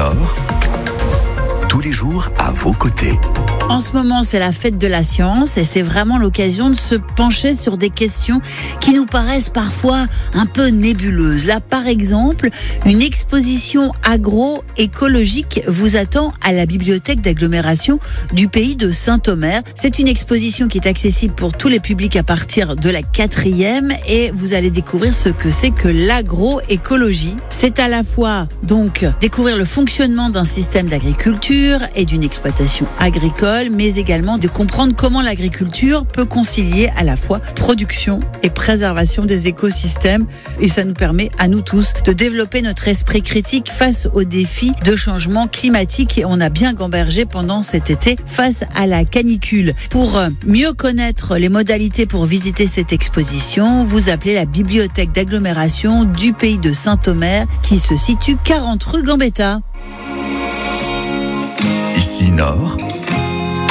Nord, tous les jours à vos côtés. En ce moment, c'est la fête de la science et c'est vraiment l'occasion de se pencher sur des questions qui nous paraissent parfois un peu nébuleuses. Là, par exemple, une exposition agroécologique vous attend à la bibliothèque d'agglomération du pays de Saint-Omer. C'est une exposition qui est accessible pour tous les publics à partir de la 4e et vous allez découvrir ce que c'est que l'agroécologie. C'est à la fois donc découvrir le fonctionnement d'un système d'agriculture et d'une exploitation agricole, mais également de comprendre comment l'agriculture peut concilier à la fois production et préservation des écosystèmes. Et ça nous permet à nous tous de développer notre esprit critique face aux défis de changement climatique. Et on a bien gambergé pendant cet été face à la canicule. Pour mieux connaître les modalités pour visiter cette exposition, vous appelez la bibliothèque d'agglomération du pays de Saint-Omer qui se situe 40 rue Gambetta. Ici Nord,